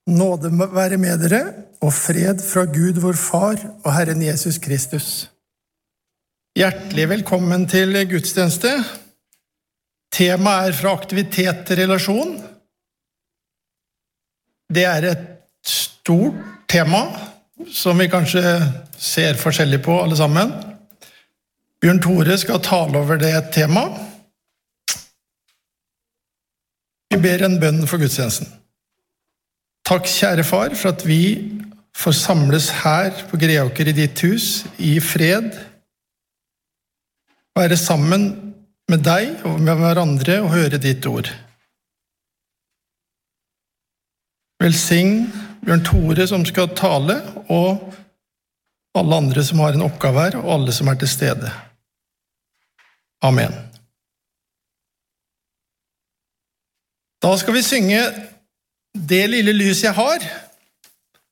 Nåde må være med dere, og fred fra Gud vår Far og Herren Jesus Kristus. Hjertelig velkommen til gudstjeneste. Temaet fra aktivitet til relasjon. Det et stort tema, som vi kanskje ser forskjellig på alle sammen. Bjørn Tore skal tale over det temaet. Vi ber en bønn for gudstjenesten. Takk, kjære far, for at vi får samles her på Greåker i ditt hus, i fred, være sammen med deg og med hverandre og høre ditt ord. Velsign Bjørn Tore som skal tale, og alle andre som har en oppgave her, og alle som til stede. Amen. Da skal vi synge Det lille lys jeg har.